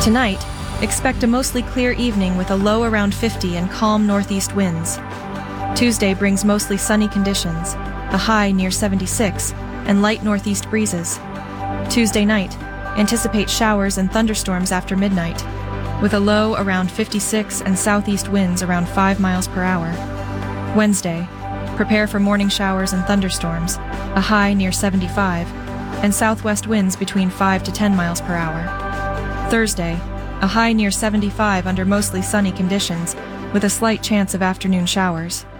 Tonight, expect a mostly clear evening with a low around 50 and calm northeast winds. Tuesday brings mostly sunny conditions, a high near 76, and light northeast breezes. Tuesday night, anticipate showers and thunderstorms after midnight, with a low around 56 and southeast winds around 5 miles per hour. Wednesday, prepare for morning showers and thunderstorms, a high near 75, and southwest winds between 5 to 10 miles per hour. Thursday, a high near 75 under mostly sunny conditions, with a slight chance of afternoon showers.